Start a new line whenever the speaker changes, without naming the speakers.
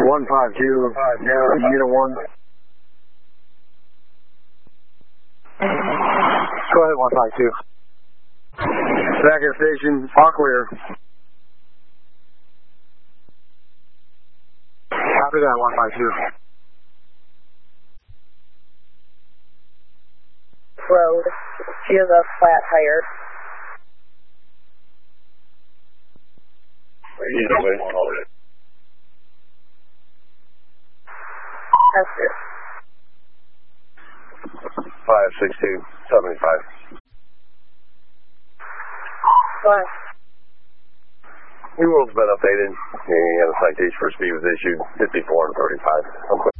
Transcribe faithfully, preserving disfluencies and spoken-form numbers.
one five two, down unit one.
Go ahead, one five two.
Second station, all clear.
Copy that, one five two.
Road. She has a flat tire. That's it.
five six two, seventy-five.
What?
New world's been updated. And a citation for speed was issued fifty-four and thirty-five. I'm